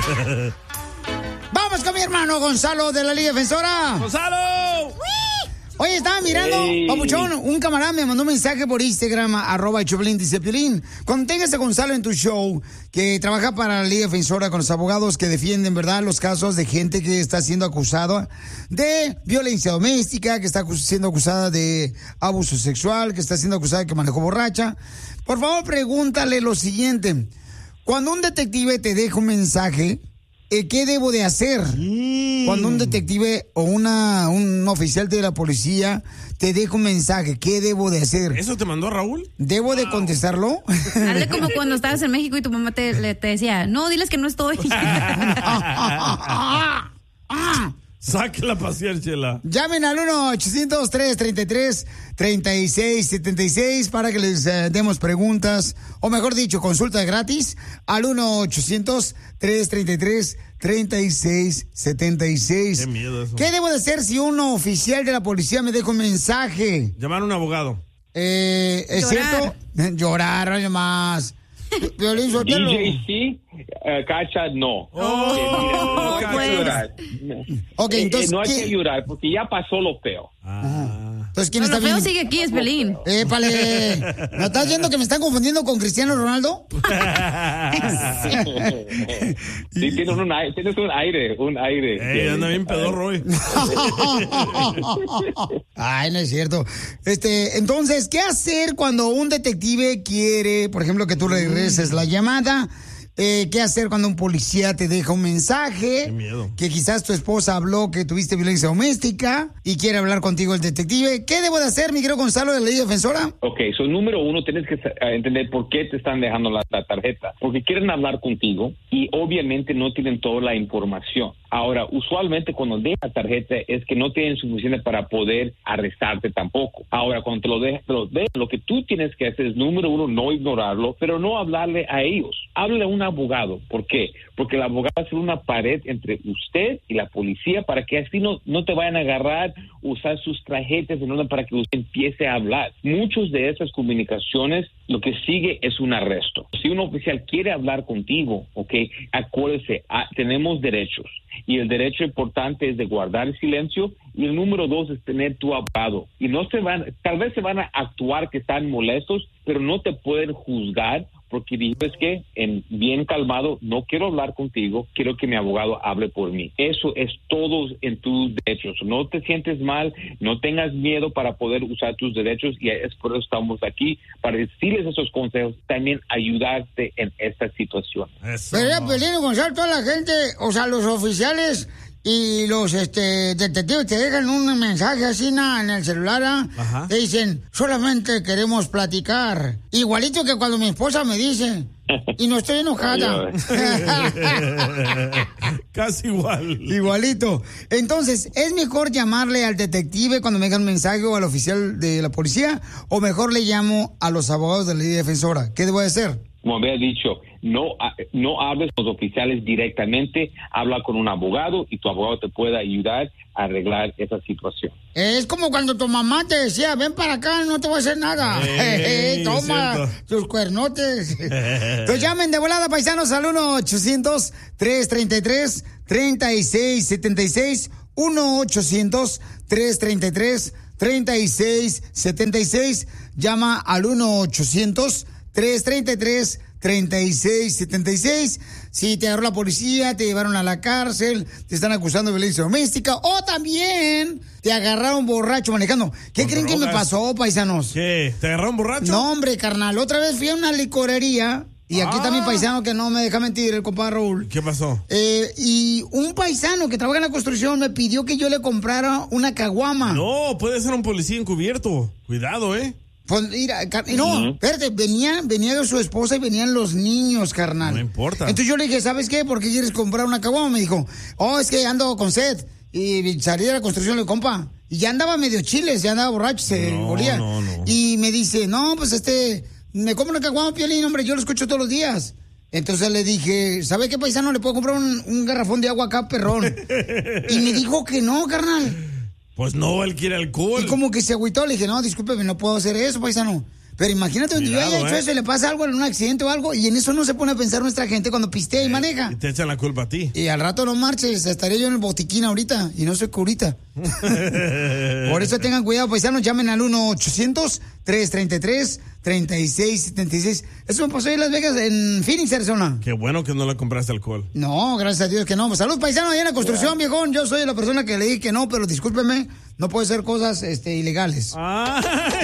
Vamos con mi hermano Gonzalo de la Liga Defensora. ¡Gonzalo! Oye, estaba mirando, papuchón, un camarada me mandó un mensaje por Instagram, @Choplin, dice: Piolín, cuando tengas a Gonzalo en tu show, que trabaja para la Liga Defensora con los abogados que defienden, ¿verdad?, los casos de gente que está siendo acusada de violencia doméstica, que está siendo acusada de abuso sexual, que está siendo acusada de que manejó borracha. Por favor, pregúntale lo siguiente: cuando un detective te deja un mensaje, ¿qué debo de hacer? Cuando un detective o un oficial de la policía te deja un mensaje, ¿qué debo de hacer? ¿Eso te mandó Raúl? ¿Debo de contestarlo? Hazle como cuando estabas en México y tu mamá te decía, no, diles que no estoy. Sáquela a pasear, Chela. Llamen al 1-800-333-3676 para que les demos preguntas, o mejor dicho, consulta gratis al 1-800-333-3676. Qué miedo eso. ¿Qué debo de hacer si un oficial de la policía me deja un mensaje? Llamar a un abogado. ¿Es cierto? Llorar, oye más. Violín Sotelo. DJ sí, Cacha no. Oh, no hay que llorar. Okay, entonces, no hay que llorar porque ya pasó lo peor. Entonces, ¿quién está lo feo bien? sigue aquí, es Pelín. Épale. ¿No estás viendo que me están confundiendo con Cristiano Ronaldo? Sí, tienes un aire. Anda bien pedorro hoy. Ay, no es cierto. Entonces, ¿qué hacer cuando un detective quiere, por ejemplo, que tú regreses la llamada? ¿Qué hacer cuando un policía te deja un mensaje? Qué miedo. Que quizás tu esposa habló que tuviste violencia doméstica y quiere hablar contigo el detective. ¿Qué debo de hacer, mi querido Gonzalo de la Liga Defensora? Ok, número uno, tienes que entender por qué te están dejando la tarjeta. Porque quieren hablar contigo y obviamente no tienen toda la información. Ahora, usualmente cuando dejan la tarjeta es que no tienen suficiente para poder arrestarte tampoco. Ahora, cuando te lo dejan, lo que tú tienes que hacer es, número uno, no ignorarlo, pero no hablarle a ellos. Háblale a un abogado. ¿Por qué? Porque el abogado va a ser una pared entre usted y la policía para que así no te vayan a agarrar, usar sus tarjetas en orden para que usted empiece a hablar. Muchas de esas comunicaciones, lo que sigue es un arresto. Si un oficial quiere hablar contigo, ok, acuérdese, tenemos derechos. Y el derecho importante es de guardar el silencio, y el número dos es tener tu abogado. Y tal vez se van a actuar que están molestos, pero no te pueden juzgar porque dices que bien calmado, no quiero hablar contigo, quiero que mi abogado hable por mí. Eso es todo en tus derechos. No te sientes mal, no tengas miedo para poder usar tus derechos, y es por eso estamos aquí, para decirles esos consejos, también ayudarte en esta situación. Pero Pelín, Gonzalo, toda la gente, o sea, los oficiales y los detectives te dejan un mensaje así en el celular, te dicen, solamente queremos platicar. Igualito que cuando mi esposa me dice, y no estoy enojada. Casi igual. Igualito. Entonces, ¿es mejor llamarle al detective cuando me dejan un mensaje o al oficial de la policía? ¿O mejor le llamo a los abogados de la Liga Defensora? ¿Qué debo de hacer? Como había dicho, no hables con los oficiales directamente, habla con un abogado y tu abogado te puede ayudar a arreglar esa situación. Es como cuando tu mamá te decía, ven para acá, no te voy a hacer nada. Toma tus cuernotes. Entonces llamen de volada, paisanos, al 1-800-333-3676. 1-800-333-3676. Llama al 1-800-333-3676. Si te agarró la policía, te llevaron a la cárcel, te están acusando de violencia doméstica, o también te agarraron borracho manejando. ¿Qué creen que me pasó, paisanos? ¿Qué? ¿Te agarraron borracho? No, hombre, carnal. Otra vez fui a una licorería. Y aquí está mi paisano que no me deja mentir, el compadre Raúl. ¿Qué pasó? Y un paisano que trabaja en la construcción me pidió que yo le comprara una caguama. No, puede ser un policía encubierto. Cuidado, Pues mira, no, espérate, venía de su esposa y venían los niños, carnal. No importa. Entonces yo le dije, ¿sabes qué? ¿Por qué quieres comprar una caguama? Me dijo, es que ando con sed. Y salí de la construcción, le compa. Y ya andaba medio chiles, ya andaba borracho, se moría. No. Y me dice, no, pues me compro una caguama, Piolín, hombre, yo lo escucho todos los días. Entonces le dije, ¿sabe qué, paisano? Le puedo comprar un garrafón de agua acá, perrón. Y me dijo que no, carnal. Pues no, él quiere alcohol. Y como que se agüitó, le dije, no, discúlpeme, no puedo hacer eso, paisano. Pero imagínate donde yo haya hecho eso y le pasa algo en un accidente o algo, y en eso no se pone a pensar nuestra gente cuando pistea y maneja. Y te echan la culpa a ti. Y al rato no marches, estaría yo en el botiquín ahorita, y no soy curita. Por eso tengan cuidado, paisanos, llamen al 1-800-333-3676. Eso me pasó en Las Vegas, en Phoenix, Arizona. Qué bueno que no le compraste alcohol. No, gracias a Dios que no. Salud, paisano, allá en la construcción, viejón. Yo soy la persona que le dije que no, pero discúlpeme, no puede ser cosas ilegales.